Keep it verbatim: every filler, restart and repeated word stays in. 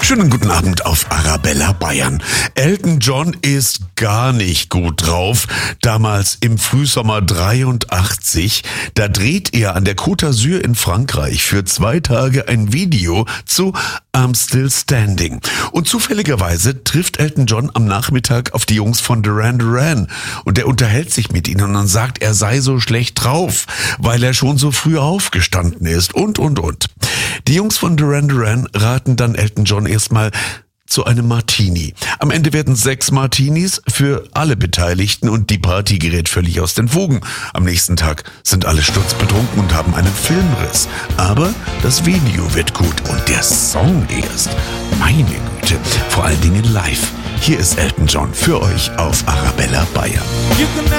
Schönen guten Abend auf Arabella Bayern. Elton John ist gar nicht gut drauf. Damals im Frühsommer dreiundachtzig, da dreht er an der Côte d'Azur in Frankreich für zwei Tage ein Video zu I'm Still Standing. Und zufälligerweise trifft Elton John am Nachmittag auf die Jungs von Duran Duran. Und er unterhält sich mit ihnen und sagt, er sei so schlecht drauf, weil er schon so früh aufgestanden ist und, und, und. Die Jungs von Duran Duran raten dann Elton John erstmal zu einem Martini. Am Ende werden sechs Martinis für alle Beteiligten und die Party gerät völlig aus den Fugen. Am nächsten Tag sind alle sturzbetrunken und haben einen Filmriss. Aber das Video wird gut und der Song erst. Meine Güte, vor allen Dingen live. Hier ist Elton John für euch auf Arabella Bayern.